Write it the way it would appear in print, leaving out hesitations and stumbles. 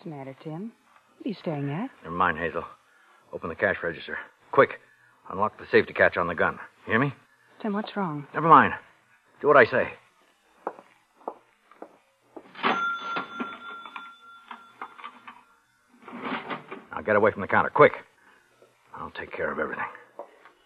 What's the matter, Tim? What are you staring at? Never mind, Hazel. Open the cash register. Quick. Unlock the safety catch on the gun. You hear me? Tim, what's wrong? Never mind. Do what I say. Now get away from the counter, quick. I'll take care of everything.